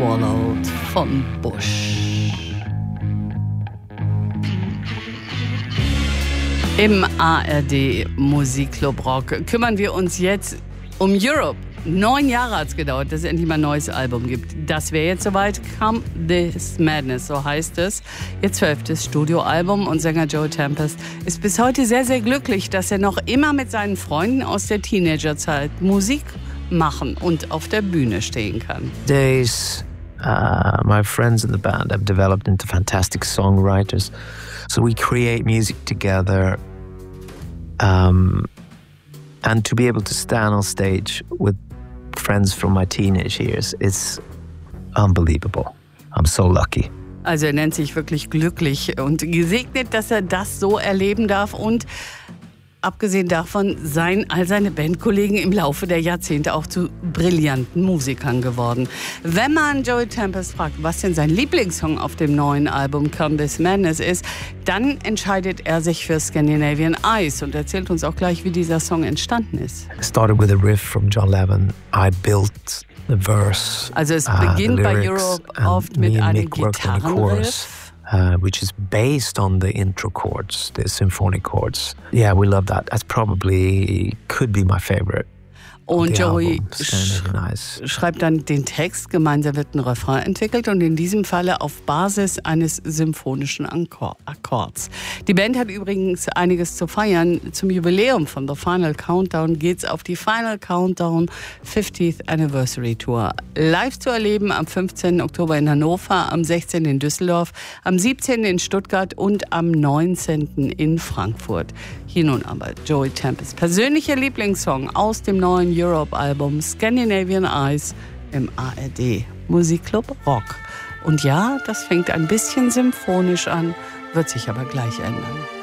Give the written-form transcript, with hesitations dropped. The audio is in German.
Swallowed von Bush. Im ARD Musikclub Rock kümmern wir uns jetzt um Europe. 9 Jahre hat es gedauert, dass es endlich mal ein neues Album gibt. Das wäre jetzt soweit. Come This Madness, so heißt es. Ihr 12. Studioalbum, und Sänger Joey Tempest ist bis heute sehr, sehr glücklich, dass er noch immer mit seinen Freunden aus der Teenagerzeit Musik machen und auf der Bühne stehen kann. Days, my friends in the band have developed into fantastic songwriters. So we create music together. And to be able to stand on stage with friends from my teenage years, it's unbelievable. I'm so lucky. Also er nennt sich wirklich glücklich und gesegnet, dass er das so erleben darf. Und abgesehen davon seien all seine Bandkollegen im Laufe der Jahrzehnte auch zu brillanten Musikern geworden. Wenn man Joey Tempest fragt, was denn sein Lieblingssong auf dem neuen Album Come This Madness ist, dann entscheidet er sich für Scandinavian Eyes und erzählt uns auch gleich, wie dieser Song entstanden ist. It started with a riff from John Levin. I built the verse. Also es beginnt bei Europe oft mit einem Gitarrenriff. Which is based on the intro chords, the symphonic chords. Yeah, we love that. That's probably could be my favorite. Und Joey schreibt dann den Text, gemeinsam wird ein Refrain entwickelt und in diesem Falle auf Basis eines symphonischen Akkords. Die Band hat übrigens einiges zu feiern. Zum Jubiläum von The Final Countdown geht's auf die Final Countdown 50th Anniversary Tour. Live zu erleben am 15. Oktober in Hannover, am 16. in Düsseldorf, am 17. in Stuttgart und am 19. in Frankfurt. Hier nun aber Joey Tempest persönlicher Lieblingssong aus dem neuen Europe-Album Scandinavian Eyes im ARD Musikclub Rock. Und ja, das fängt ein bisschen symphonisch an, wird sich aber gleich ändern.